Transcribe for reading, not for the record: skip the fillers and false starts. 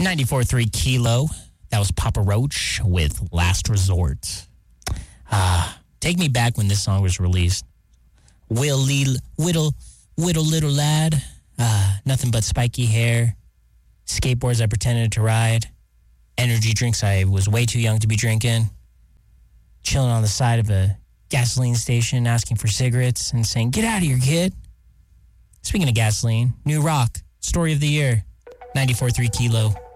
94.3 Kilo. That was Papa Roach with Last Resort. Take me back when this song was released. Whittle little lad. Nothing but spiky hair. Skateboards I pretended to ride. Energy drinks I was way too young to be drinking. Chilling on the side of a gasoline station asking for cigarettes and saying, "Get out of here, kid." Speaking of gasoline, New Rock, Story of the Year, 94.3 Kilo.